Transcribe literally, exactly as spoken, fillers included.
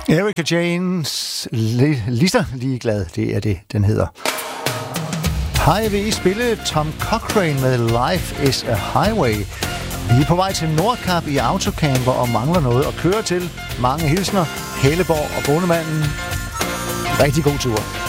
Erika Janes, lige så ligeglad, det er det, den hedder. Har jeg vil spille Tom Cochrane med Life is a Highway. Vi er på vej til Nordkap i autocamper og mangler noget at køre til. Mange hilsner, Helleborg og Bondemanden. Rigtig god tur.